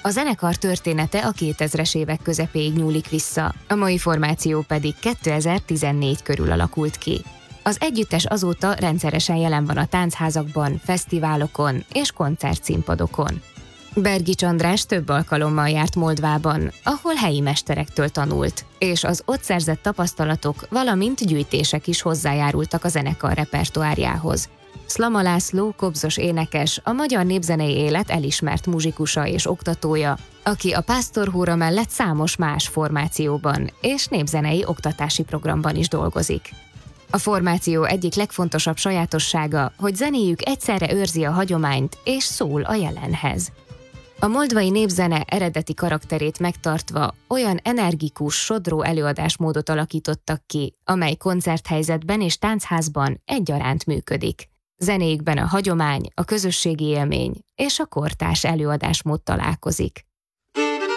A zenekar története a 2000-es évek közepéig nyúlik vissza, a mai formáció pedig 2014 körül alakult ki. Az együttes azóta rendszeresen jelen van a táncházakban, fesztiválokon és koncertszínpadokon. Bergics András több alkalommal járt Moldvában, ahol helyi mesterektől tanult, és az ott szerzett tapasztalatok, valamint gyűjtések is hozzájárultak a zenekar repertoárjához. Szlama László, kobzos énekes, a magyar népzenei élet elismert muzsikusa és oktatója, aki a Pásztorhóra mellett számos más formációban és népzenei oktatási programban is dolgozik. A formáció egyik legfontosabb sajátossága, hogy zenéjük egyszerre őrzi a hagyományt és szól a jelenhez. A moldvai népzene eredeti karakterét megtartva olyan energikus, sodró előadásmódot alakítottak ki, amely koncerthelyzetben és táncházban egyaránt működik. Zenéjükben a hagyomány, a közösségi élmény és a kortárs előadásmód találkozik.